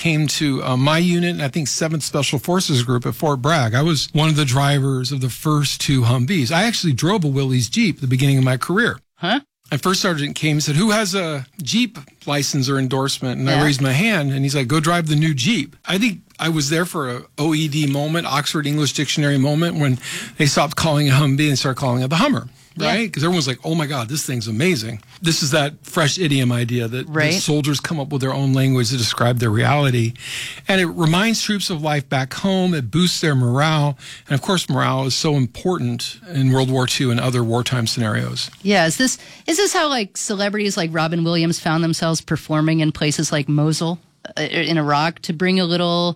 came to my unit, and I think 7th Special Forces Group at Fort Bragg. I was one of the drivers of the first 2 Humvees. I actually drove a Willys Jeep at the beginning of my career. Huh? And First Sergeant came and said, who has a Jeep license or endorsement? And I raised my hand, and he's like, go drive the new Jeep. I think I was there for a OED moment, Oxford English Dictionary moment, when they stopped calling it Humvee and started calling it the Hummer. Right? Because everyone's like, oh my God, this thing's amazing. This is that fresh idiom idea that the soldiers come up with their own language to describe their reality. And it reminds troops of life back home. It boosts their morale. And of course, morale is so important in World War II and other wartime scenarios. Yeah. Is this how like celebrities like Robin Williams found themselves performing in places like Mosul in Iraq to bring a little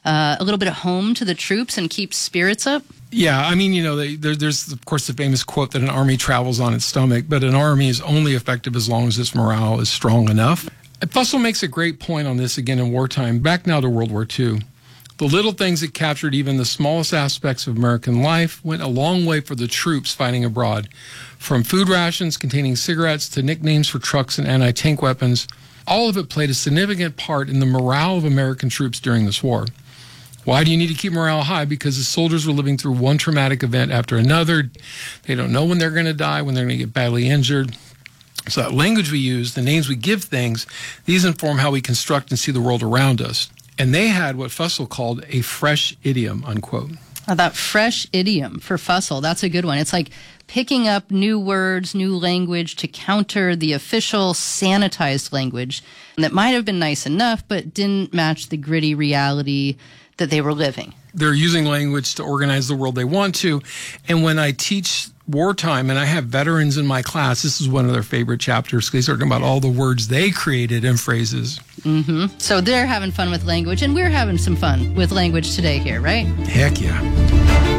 bit of home to the troops and keep spirits up? Yeah, I mean, there's, of course, the famous quote that an army travels on its stomach, but an army is only effective as long as its morale is strong enough. Fussell makes a great point on this again in wartime. Back now to World War II. The little things that captured even the smallest aspects of American life went a long way for the troops fighting abroad. From food rations containing cigarettes to nicknames for trucks and anti-tank weapons, all of it played a significant part in the morale of American troops during this war. Why do you need to keep morale high? Because the soldiers were living through one traumatic event after another. They don't know when they're going to die, when they're going to get badly injured. So that language we use, the names we give things, these inform how we construct and see the world around us. And they had what Fussell called a fresh idiom, unquote. That fresh idiom for Fussell, that's a good one. It's like picking up new words, new language to counter the official sanitized language that might have been nice enough, but didn't match the gritty reality that they were living. They're using language to organize the world they want to. And when I teach wartime and I have veterans in my class, this is one of their favorite chapters. They start talking about all the words they created and phrases. Mm-hmm. So they're having fun with language, and we're having some fun with language today here, right? Heck yeah.